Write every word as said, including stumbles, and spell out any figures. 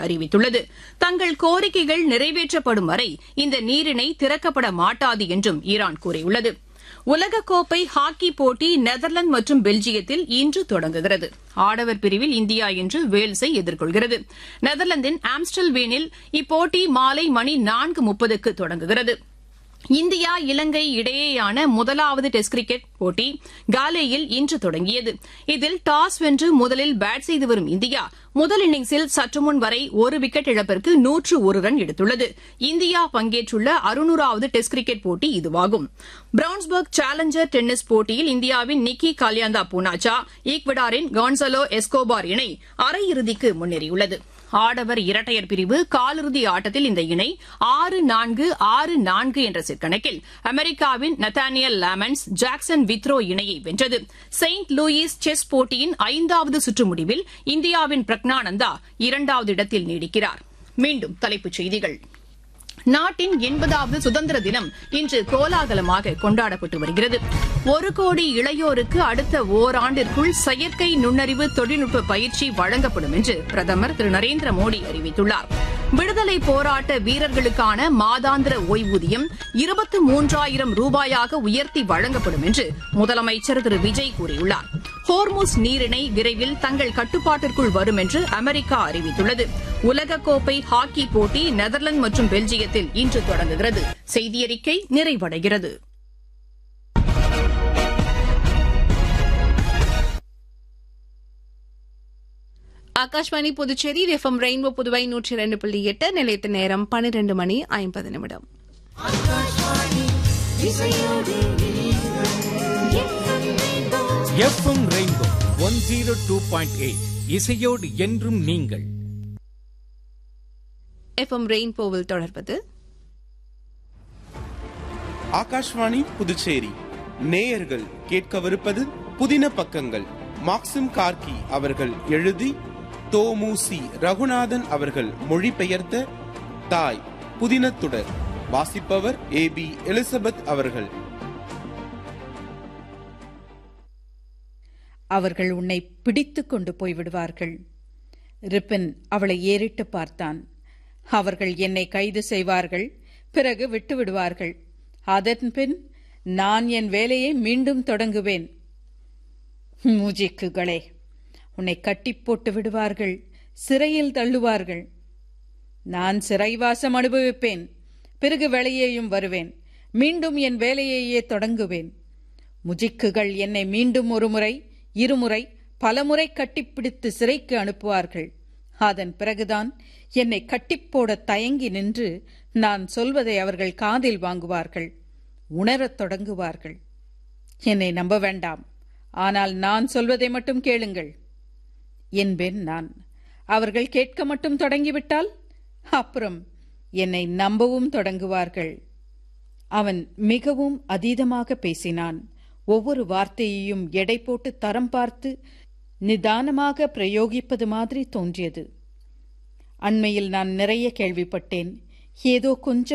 அறிவித்துள்ளது. தங்கள் கோரிக்கைகள் நிறைவேற்றப்படும் வரை இந்த நீரிணை திறக்கப்பட மாட்டாது என்றும் ஈரான் கூறியுள்ளது. உலகக்கோப்பை ஹாக்கி போட்டி நெதர்லாந்து மற்றும் பெல்ஜியத்தில் இன்று தொடங்குகிறது. ஆடவர் பிரிவில் இந்தியா இன்று வேல்ஸை எதிர்கொள்கிறது. நெதர்லாந்தின் ஆம்ஸ்டல்வேனில் இப்போட்டி மாலை மணி நான்கு முப்பதுக்கு தொடங்குகிறது. இந்தியா இலங்கை இடையேயான முதலாவது டெஸ்ட் கிரிக்கெட் போட்டி காலேயில் இன்று தொடங்கியது. இதில் டாஸ் வென்று முதலில் பேட் செய்து வரும் இந்தியா முதல் இன்னிங்ஸில் சற்றுமுன் வரை ஒரு விக்கெட் இழப்பிற்கு நூற்று ஒரு ரன் எடுத்துள்ளது. இந்தியா பங்கேற்றுள்ள அறுநூறாவது டெஸ்ட் கிரிக்கெட் போட்டி இதுவாகும். பிரவுன்ஸ்பர்க் சேலஞ்சர் டென்னிஸ் போட்டியில் இந்தியாவின் நிக்கி காலியாந்தா பூனாச்சா ஈக்வடாரின் கான்சலோ எஸ்கோபார் இணை அரையிறுதிக்கு முன்னேறியுள்ளது. ஆடவர் இரட்டையர் பிரிவு காலிறுதி ஆட்டத்தில் இந்த இணை ஆறு நான்கு ஆறு நான்கு என்ற செட் கணக்கில் அமெரிக்காவின் நத்தானியல் லாமன்ஸ் ஜாக்சன் வித்ரோ இணையை வென்றது. செயின்ட் லூயிஸ் செஸ் போட்டியின் ஐந்தாவது சுற்று முடிவில் இந்தியாவின் பிரக்னானந்தா இரண்டாவது இடத்தில் நீடிக்கிறார். மீண்டும் தலைப்புச் செய்திகள். நாட்டின் எண்பதாவது சுதந்திர தினம் இன்று கோலாகலமாக கொண்டாடப்பட்டு வருகிறது. ஒரு கோடி இளையோருக்கு அடுத்த ஓராண்டிற்குள் செயற்கை நுண்ணறிவு தொழில்நுட்ப பயிற்சி வழங்கப்படும் என்று பிரதமர் திரு நரேந்திர மோடி அறிவித்துள்ளார். விடுதலை போராட்ட வீரர்களுக்கான மாதாந்திர ஓய்வூதியம் இருபத்து மூன்றாயிரம் ரூபாயாக உயர்த்தி வழங்கப்படும் என்று முதலமைச்சர் திரு விஜய் கூறியுள்ளார். ஹோர்முஸ் நீரிணை விரைவில் தங்கள் கட்டுப்பாட்டிற்குள் வரும் என்று அமெரிக்கா அறிவித்துள்ளது. உலகக்கோப்பை ஹாக்கி போட்டி நெதர்லாந்து மற்றும் பெல்ஜியத்தில் இன்று தொடங்குகிறது. செய்தியறிக்கை நிறைவடைகிறது. ஆகாஷ்வாணி புதுச்சேரி எஃப்எம் ரெயின்போ புதுவை நூற்றி இரண்டு புள்ளி எட்டு நிலையத்த நேரம் பன்னிரண்டு மணி ஐம்பது நிமிடம். FM rainbow one zero two point eight இசையோடு என்றும் நீங்கள். எஃப்எம் ரெயின்போவில் தொடர்பது ஆகாஷ்வாணி புதுச்சேரி. நேயர்கள் கேட்கவிருப்பது புதின பக்கங்கள். மாக்சிம் கார்கி அவர்கள் எழுதி தோமுசி ரகுநாதன் அவர்கள் மொழிபெயர்த்த தாய் புதினத்துடர். வாசிப்பவர் ஏ பி எலிசபெத் அவர்கள். அவர்கள் உன்னை பிடித்து கொண்டு போய்விடுவார்கள். ரிப்பன் அவளை ஏறிட்டு பார்த்தான். அவர்கள் என்னை கைது செய்வார்கள், பிறகு விட்டுவிடுவார்கள். அதன் பின் நான் என் வேலையை மீண்டும் தொடங்குவேன். மூஜிக்குகளே, உன்னை கட்டி போட்டு விடுவார்கள், சிறையில் தள்ளுவார்கள். நான் சிறைவாசம் அனுபவிப்பேன், பிறகு வெளியேயும் வருவேன், மீண்டும் என் வேலையையே தொடங்குவேன். முஜிக்குகள் என்னை மீண்டும் ஒரு முறை, இருமுறை, பலமுறை கட்டிப்பிடித்து சிறைக்கு அனுப்புவார்கள். அதன் பிறகுதான் என்னை கட்டிப்போட தயங்கி நின்று நான் சொல்வதை அவர்கள் காதில் வாங்குவார்கள், உணரத் தொடங்குவார்கள். என்னை நம்ப வேண்டாம், ஆனால் நான் சொல்வதை மட்டும் கேளுங்கள் என்பேன் நான். அவர்கள் கேட்க மட்டும் தொடங்கிவிட்டால் அப்புறம் என்னை நம்பவும் தொடங்குவார்கள். அவன் மிகவும் அதீதமாக பேசினான். ஒவ்வொரு வார்த்தையையும் எடை போட்டு தரம் பார்த்து நிதானமாக பிரயோகிப்பது மாதிரி தோன்றியது. அண்மையில் நான் நிறைய கேள்விப்பட்டேன். ஏதோ கொஞ்சம்